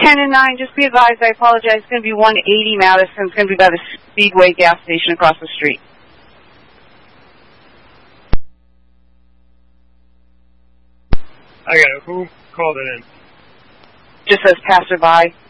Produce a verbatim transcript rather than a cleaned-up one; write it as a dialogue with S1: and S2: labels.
S1: ten and nine, just be advised, I apologize, it's going to be one eighty Madison. It's going to be by the Speedway gas station across the street.
S2: I got it. Who called it in?
S1: Just says passerby.